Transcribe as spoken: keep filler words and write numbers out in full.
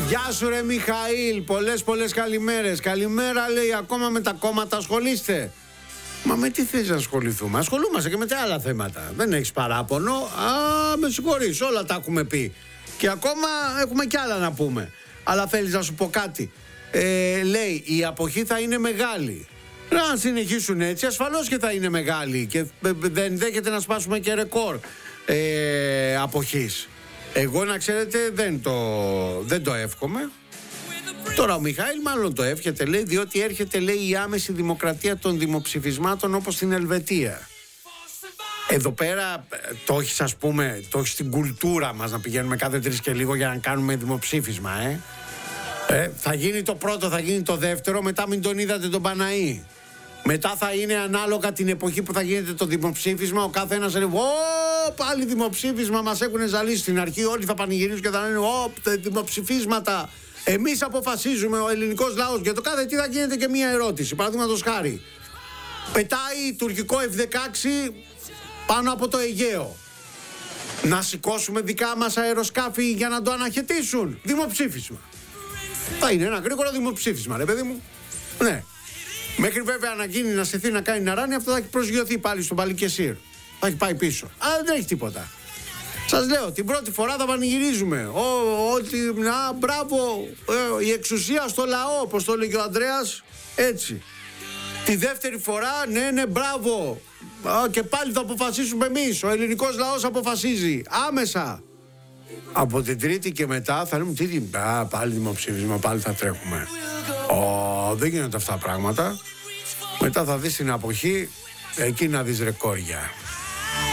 Γεια σου ρε Μιχαήλ, πολλές πολλές καλημέρες. Καλημέρα λέει, ακόμα με τα κόμματα ασχολείστε? Μα με τι θες να ασχοληθούμε? Ασχολούμαστε και με τα άλλα θέματα. Δεν έχεις παράπονο? Α, με συγχωρείς, όλα τα έχουμε πει. Και ακόμα έχουμε κι άλλα να πούμε. Αλλά θέλεις να σου πω κάτι? ε, Λέει, η αποχή θα είναι μεγάλη. Αν συνεχίσουν έτσι, ασφαλώς και θα είναι μεγάλη. Και δεν δέχεται να σπάσουμε και ρεκόρ ε, αποχής. Εγώ να ξέρετε δεν το, δεν το εύχομαι. Τώρα ο Μιχαήλ μάλλον το εύχεται, λέει, διότι έρχεται, λέει, η άμεση δημοκρατία των δημοψηφισμάτων όπως στην Ελβετία. Εδώ πέρα το έχεις, ας πούμε, το έχεις στην κουλτούρα μας να πηγαίνουμε κάθε τρεις και λίγο για να κάνουμε δημοψήφισμα, ε. ε θα γίνει το πρώτο, θα γίνει το δεύτερο, μετά μην τον είδατε τον Παναή. Μετά θα είναι ανάλογα την εποχή που θα γίνεται το δημοψήφισμα. Ο κάθε ένας λέει, Ω, πάλι δημοψήφισμα, μας έχουν ζαλίσει. Στην αρχή όλοι θα πανηγυρίζουν και θα λένε, Ω, δημοψηφίσματα. Εμείς αποφασίζουμε, ο ελληνικός λαός. Για το κάθε τι θα γίνεται και μία ερώτηση. Παραδείγματος χάρη, πετάει τουρκικό εφ δεκαέξι πάνω από το Αιγαίο. Να σηκώσουμε δικά μας αεροσκάφη για να το αναχαιτήσουν? Δημοψήφισμα. Θα είναι ένα γρήγορο δημοψήφισμα, ρε παιδί μου. Ναι. Μέχρι βέβαια να γίνει, να στεθεί να κάνει να ράνει, αυτό θα έχει προσγειωθεί πάλι στον Παλικεσίρ. Θα έχει πάει πίσω. Αλλά δεν έχει τίποτα. Σας λέω, την πρώτη φορά θα πανηγυρίζουμε. Ότι, να, μπράβο, ε, η εξουσία στο λαό, όπως το έλεγε ο Ανδρέας, έτσι. Τη δεύτερη φορά, ναι, ναι, μπράβο. Α, και πάλι θα αποφασίσουμε εμείς. Ο ελληνικός λαός αποφασίζει. Άμεσα. Από την τρίτη και μετά θα λέμε, τι, α, πάλι δημοψήφισμα, πάλι θα τρέχουμε. Ω, δεν γίνονται αυτά τα πράγματα. Μετά θα δεις την αποχή, εκεί να δεις ρεκόρια.